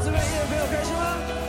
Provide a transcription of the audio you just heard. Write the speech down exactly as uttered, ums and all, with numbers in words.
这边音乐朋友开心吗？